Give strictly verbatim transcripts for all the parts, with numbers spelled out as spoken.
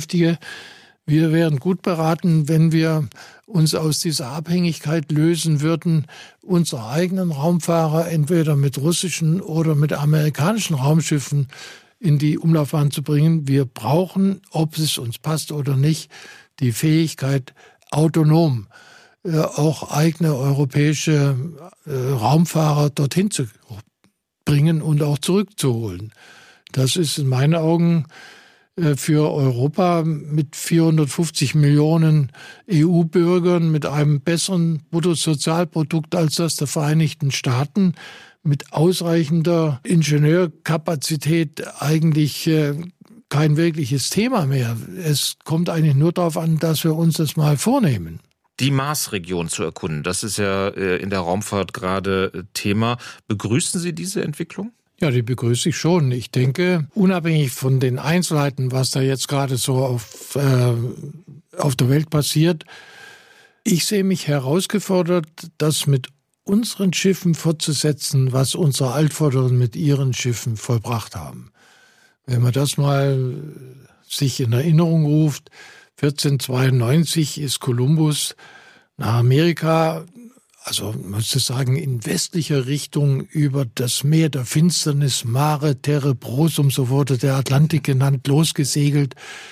beschäftige. Wir wären gut beraten, wenn wir uns aus dieser Abhängigkeit lösen würden, unsere eigenen Raumfahrer entweder mit russischen oder mit amerikanischen Raumschiffen in die Umlaufbahn zu bringen. Wir brauchen, ob es uns passt oder nicht, die Fähigkeit, autonom äh, auch eigene europäische äh, Raumfahrer dorthin zu bringen und auch zurückzuholen. Das ist in meinen Augen für Europa mit vierhundertfünfzig Millionen E U-Bürgern, mit einem besseren Bruttosozialprodukt als das der Vereinigten Staaten, mit ausreichender Ingenieurkapazität eigentlich kein wirkliches Thema mehr. Es kommt eigentlich nur darauf an, dass wir uns das mal vornehmen. Die Marsregion zu erkunden, das ist ja in der Raumfahrt gerade Thema. Begrüßen Sie diese Entwicklung? Ja, die begrüße ich schon. Ich denke, unabhängig von den Einzelheiten, was da jetzt gerade so auf, äh, auf der Welt passiert, ich sehe mich herausgefordert, das mit unseren Schiffen fortzusetzen, was unsere Altvorderen mit ihren Schiffen vollbracht haben. Wenn man das mal sich in Erinnerung ruft, vierzehnhundertzweiundneunzig ist Kolumbus nach Amerika, also man müsste sagen, in westlicher Richtung über das Meer der Finsternis, Mare Tenebrosum, so wurde der Atlantik genannt, losgesegelt,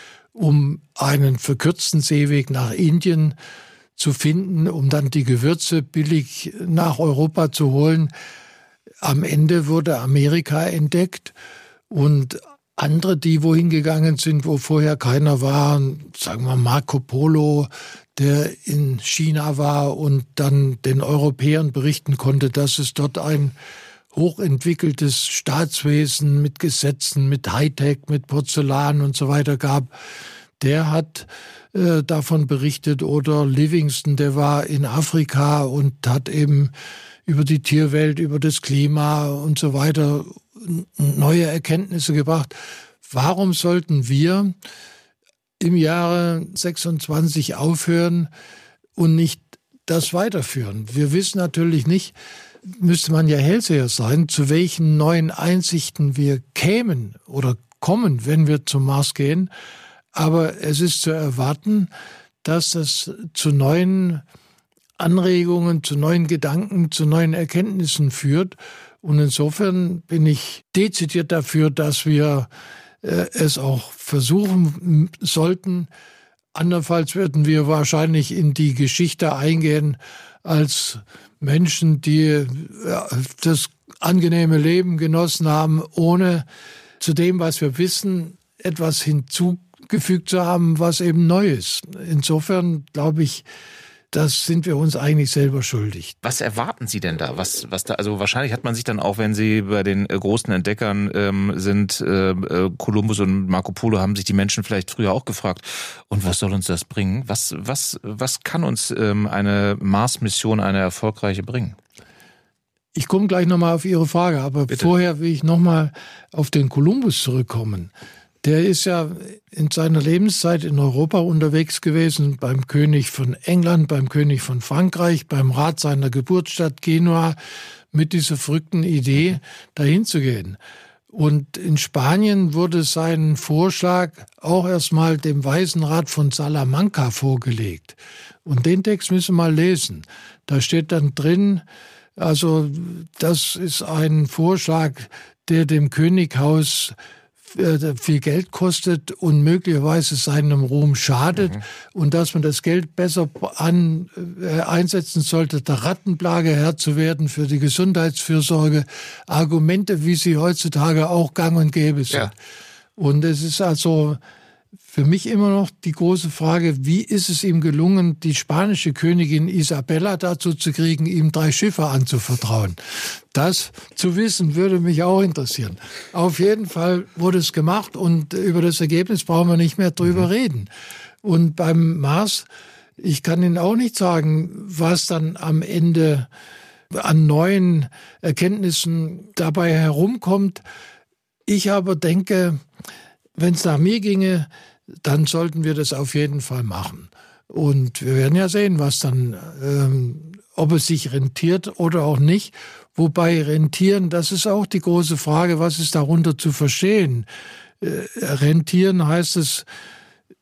um einen verkürzten Seeweg nach Indien zu finden, um dann die Gewürze billig nach Europa zu holen. Am Ende wurde Amerika entdeckt und andere, die wohin gegangen sind, wo vorher keiner war, sagen wir Marco Polo, der in China war und dann den Europäern berichten konnte, dass es dort ein hochentwickeltes Staatswesen mit Gesetzen, mit Hightech, mit Porzellan und so weiter gab, der hat äh, davon berichtet. Oder Livingston, der war in Afrika und hat eben über die Tierwelt, über das Klima und so weiter neue Erkenntnisse gebracht. Warum sollten wir im Jahre sechsundzwanzig aufhören und nicht das weiterführen? Wir wissen natürlich nicht, müsste man ja Hellseher sein, zu welchen neuen Einsichten wir kämen oder kommen, wenn wir zum Mars gehen. Aber es ist zu erwarten, dass das zu neuen Anregungen, zu neuen Gedanken, zu neuen Erkenntnissen führt. Und insofern bin ich dezidiert dafür, dass wir äh, es auch versuchen sollten. Andernfalls würden wir wahrscheinlich in die Geschichte eingehen als Menschen, die äh, das angenehme Leben genossen haben, ohne zu dem, was wir wissen, etwas hinzugefügt zu haben, was eben neu ist. Insofern glaube ich, das sind wir uns eigentlich selber schuldig. Was erwarten Sie denn da? Was, was da? Also wahrscheinlich hat man sich dann auch, wenn Sie bei den äh, großen Entdeckern ähm, sind, äh, Kolumbus und Marco Polo, haben sich die Menschen vielleicht früher auch gefragt, und was soll uns das bringen? Was, was, was kann uns ähm, eine Mars-Mission, eine erfolgreiche bringen? Ich komme gleich nochmal auf Ihre Frage, aber Bitte. Vorher will ich nochmal auf den Kolumbus zurückkommen. Der ist ja in seiner Lebenszeit in Europa unterwegs gewesen, beim König von England, beim König von Frankreich, beim Rat seiner Geburtsstadt Genua, mit dieser verrückten Idee, dahin zu gehen. Und in Spanien wurde sein Vorschlag auch erstmal dem Weißen Rat von Salamanca vorgelegt. Und den Text müssen wir mal lesen. Da steht dann drin, also das ist ein Vorschlag, der dem Könighaus viel Geld kostet und möglicherweise seinem Ruhm schadet, mhm. und dass man das Geld besser an, äh, einsetzen sollte, der Rattenplage Herr zu werden für die Gesundheitsfürsorge. Argumente, wie sie heutzutage auch gang und gäbe sind. Ja. Und es ist also für mich immer noch die große Frage, wie ist es ihm gelungen, die spanische Königin Isabella dazu zu kriegen, ihm drei Schiffe anzuvertrauen? Das zu wissen, würde mich auch interessieren. Auf jeden Fall wurde es gemacht und über das Ergebnis brauchen wir nicht mehr drüber mhm. reden. Und beim Mars, ich kann Ihnen auch nicht sagen, was dann am Ende an neuen Erkenntnissen dabei herumkommt. Ich aber denke, wenn es nach mir ginge, dann sollten wir das auf jeden Fall machen. Und wir werden ja sehen, was dann, ähm, ob es sich rentiert oder auch nicht. Wobei rentieren, das ist auch die große Frage, was ist darunter zu verstehen? Äh, rentieren heißt es,